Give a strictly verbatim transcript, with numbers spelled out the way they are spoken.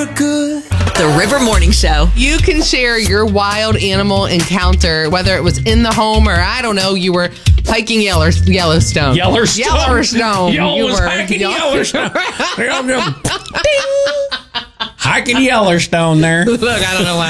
look good. The River Morning Show. You can share your wild animal encounter, whether it was in the home or, I don't know, you were hiking Yeller- Yellowstone. Yellowstone. Yellowstone. Yo, You was were. hiking Yell- Yellowstone. Hiking Yellowstone there. Look, I don't know why.